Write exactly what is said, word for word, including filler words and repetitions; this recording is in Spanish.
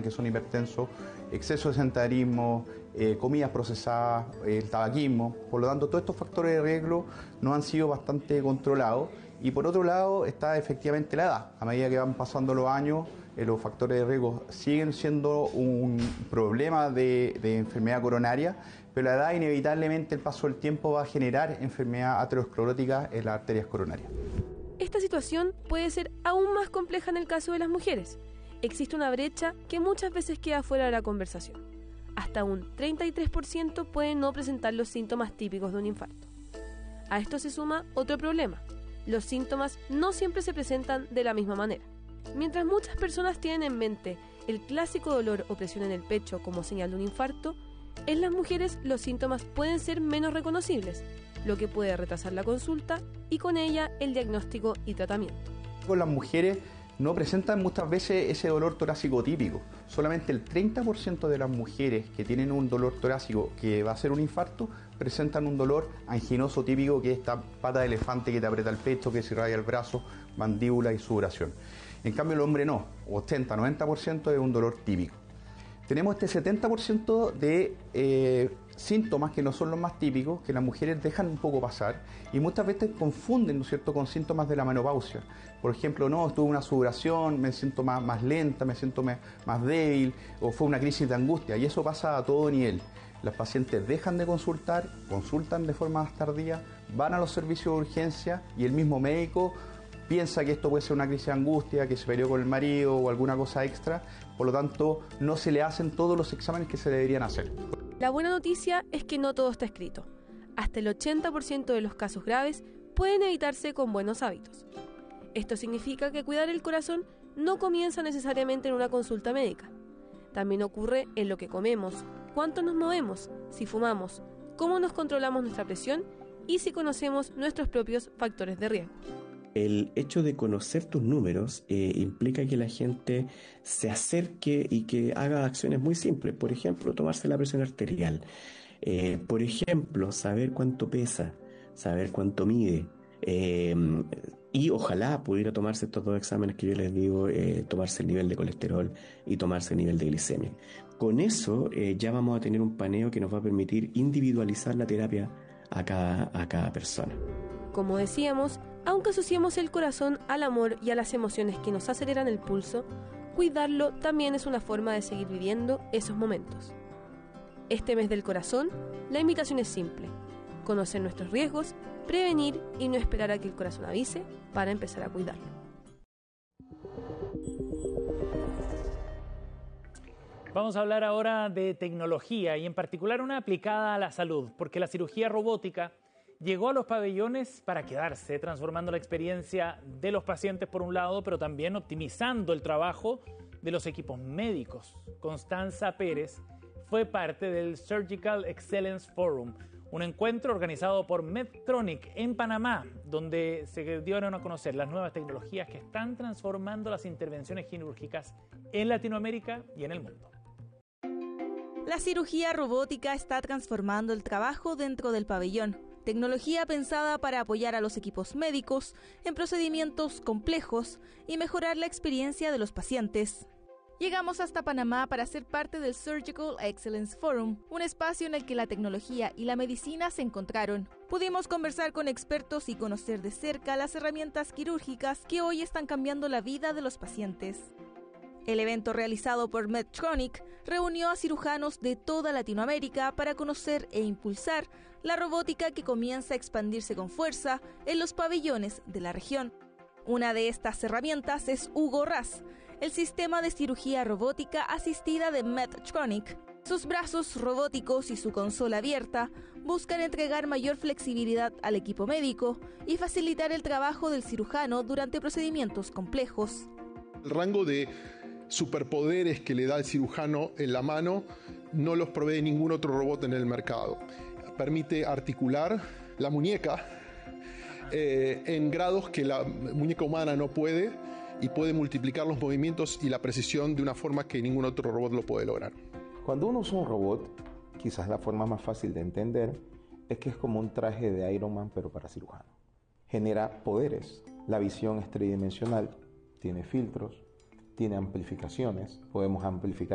que son hipertensos, exceso de sedentarismo, eh, comidas procesadas, eh, el tabaquismo. Por lo tanto, todos estos factores de riesgo no han sido bastante controlados. Y por otro lado está efectivamente la edad. A medida que van pasando los años, eh, los factores de riesgo siguen siendo un problema de, de enfermedad coronaria, pero la edad inevitablemente el paso del tiempo va a generar enfermedad aterosclerótica en las arterias coronarias. Esta situación puede ser aún más compleja en el caso de las mujeres. Existe una brecha que muchas veces queda fuera de la conversación. Hasta un treinta y tres por ciento pueden no presentar los síntomas típicos de un infarto. A esto se suma otro problema. Los síntomas no siempre se presentan de la misma manera. Mientras muchas personas tienen en mente el clásico dolor o presión en el pecho como señal de un infarto, en las mujeres los síntomas pueden ser menos reconocibles, lo que puede retrasar la consulta y con ella el diagnóstico y tratamiento. Con las mujeres no presentan muchas veces ese dolor torácico típico. Solamente el treinta por ciento de las mujeres que tienen un dolor torácico que va a ser un infarto presentan un dolor anginoso típico, que es esta pata de elefante que te aprieta el pecho, que se irradia el brazo, mandíbula y sudoración. En cambio el hombre no, ochenta a noventa por ciento es un dolor típico. Tenemos este setenta por ciento de eh, síntomas que no son los más típicos, que las mujeres dejan un poco pasar y muchas veces confunden, ¿no es cierto?, con síntomas de la menopausia. Por ejemplo, no, tuve una sudoración, me siento más, más lenta, me siento más, más débil, o fue una crisis de angustia, y eso pasa a todo nivel. Las pacientes dejan de consultar, consultan de forma más tardía, van a los servicios de urgencia y el mismo médico piensa que esto puede ser una crisis de angustia, que se peleó con el marido o alguna cosa extra, por lo tanto no se le hacen todos los exámenes que se deberían hacer. La buena noticia es que no todo está escrito. Hasta el ochenta por ciento de los casos graves pueden evitarse con buenos hábitos. Esto significa que cuidar el corazón no comienza necesariamente en una consulta médica. También ocurre en lo que comemos, cuánto nos movemos, si fumamos, cómo nos controlamos nuestra presión y si conocemos nuestros propios factores de riesgo. El hecho de conocer tus números eh, implica que la gente se acerque y que haga acciones muy simples. Por ejemplo, tomarse la presión arterial. Eh, por ejemplo, saber cuánto pesa, saber cuánto mide. Eh, y ojalá pudiera tomarse estos dos exámenes que yo les digo, eh, tomarse el nivel de colesterol y tomarse el nivel de glicemia. Con eso eh, ya vamos a tener un paneo que nos va a permitir individualizar la terapia a cada, a cada persona. Como decíamos, aunque asociemos el corazón al amor y a las emociones que nos aceleran el pulso, cuidarlo también es una forma de seguir viviendo esos momentos. Este mes del corazón, la invitación es simple: conocer nuestros riesgos, prevenir y no esperar a que el corazón avise para empezar a cuidarlo. Vamos a hablar ahora de tecnología y en particular una aplicada a la salud, porque la cirugía robótica llegó a los pabellones para quedarse, transformando la experiencia de los pacientes por un lado, pero también optimizando el trabajo de los equipos médicos. Constanza Pérez fue parte del Surgical Excellence Forum, un encuentro organizado por Medtronic en Panamá, donde se dieron a conocer las nuevas tecnologías que están transformando las intervenciones quirúrgicas en Latinoamérica y en el mundo. La cirugía robótica está transformando el trabajo dentro del pabellón. Tecnología pensada para apoyar a los equipos médicos en procedimientos complejos y mejorar la experiencia de los pacientes. Llegamos hasta Panamá para ser parte del Surgical Excellence Forum, un espacio en el que la tecnología y la medicina se encontraron. Pudimos conversar con expertos y conocer de cerca las herramientas quirúrgicas que hoy están cambiando la vida de los pacientes. El evento realizado por Medtronic reunió a cirujanos de toda Latinoamérica para conocer e impulsar la robótica que comienza a expandirse con fuerza en los pabellones de la región. Una de estas herramientas es Hugo R A S, el sistema de cirugía robótica asistida de Medtronic. Sus brazos robóticos y su consola abierta buscan entregar mayor flexibilidad al equipo médico y facilitar el trabajo del cirujano durante procedimientos complejos. El rango de superpoderes que le da el cirujano en la mano no los provee ningún otro robot en el mercado. Permite articular la muñeca eh, en grados que la muñeca humana no puede, y puede multiplicar los movimientos y la precisión de una forma que ningún otro robot lo puede lograr. Cuando uno usa un robot, quizás la forma más fácil de entender es que es como un traje de Iron Man pero para cirujano. Genera poderes. La visión es tridimensional, tiene filtros, tiene amplificaciones, podemos amplificar